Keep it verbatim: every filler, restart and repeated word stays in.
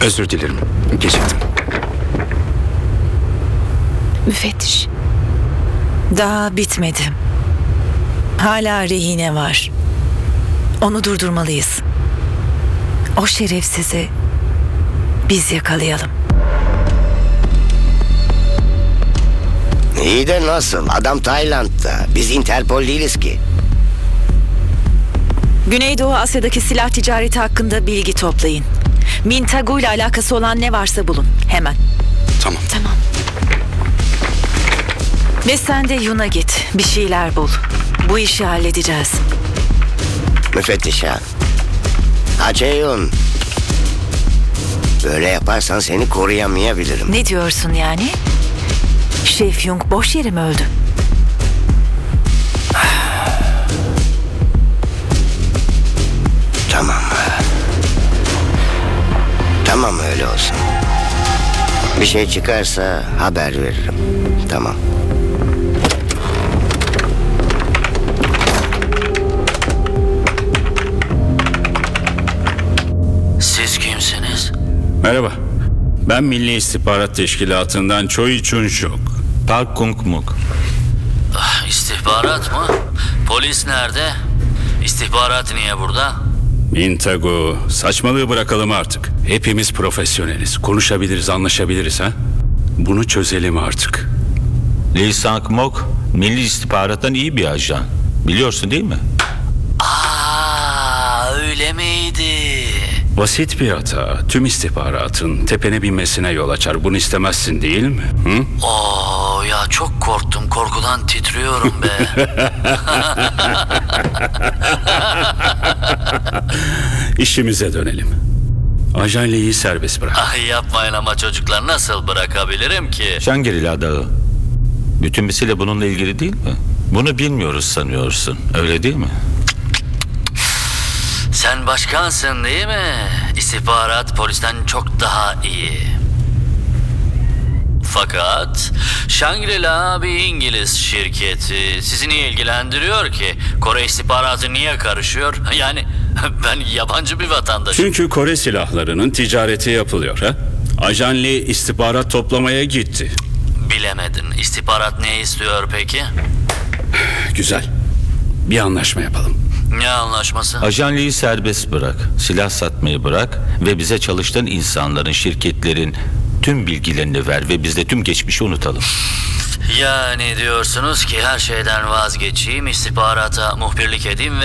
Özür dilerim. Geciktim. Müfettiş. Daha bitmedi. Hala rehine var. Onu durdurmalıyız. O şerefsizi biz yakalayalım. İyi de nasıl? Adam Tayland'da. Biz Interpol değiliz ki. Güneydoğu Asya'daki silah ticareti hakkında bilgi toplayın. Mintagu ile alakası olan ne varsa bulun. Hemen. Tamam. Tamam. Ve sen de Yun'a git. Bir şeyler bul. Bu işi halledeceğiz. Müfettiş ha. Aceyun. Böyle yaparsan seni koruyamayabilirim. Ne diyorsun yani? Şef Yung boş yere mi öldü? Tamam. Tamam, öyle olsun. Bir şey çıkarsa haber veririm. Tamam. Siz kimsiniz? Merhaba. Ben Milli İstihbarat Teşkilatı'ndan Choi Chun-shok. Park Kung-muk. Ah, İstihbarat mı? Polis nerede? İstihbarat niye burada? Mintagu, saçmalığı bırakalım artık. Hepimiz profesyoneliz. Konuşabiliriz, anlaşabiliriz ha? Bunu çözelim artık. Lee Sang-mok, Milli İstihbarat'tan iyi bir ajan. Biliyorsun değil mi? Aa, öyle miydi? Basit bir hata. Tüm istihbaratın tepene binmesine yol açar. Bunu istemezsin değil mi? Hı? Oo ya, çok korktum. Korkudan titriyorum be. İşimize dönelim. Ajan Lee'yi serbest bırak. Ay yapmayın ama çocuklar, nasıl bırakabilirim ki? Şangri-La Dağı. Bütün mesele bununla ilgili değil mi? Bunu bilmiyoruz sanıyorsun. Öyle değil mi? Sen başkansın değil mi? İstihbarat polisten çok daha iyi. Fakat Shangri-La bir İngiliz şirketi. Sizi niye ilgilendiriyor ki? Kore istihbaratı niye karışıyor? Yani ben yabancı bir vatandaşım. Çünkü Kore silahlarının ticareti yapılıyor ha? Ajan Lee istihbarat toplamaya gitti. Bilemedin. İstihbarat ne istiyor peki? Güzel. Bir anlaşma yapalım. Ne anlaşması? Ajan Lee'yi serbest bırak. Silah satmayı bırak ve bize çalıştığın insanların, şirketlerin tüm bilgilerini ver ve biz de tüm geçmişi unutalım. Yani diyorsunuz ki her şeyden vazgeçeyim, istihbarata muhbirlik edeyim ve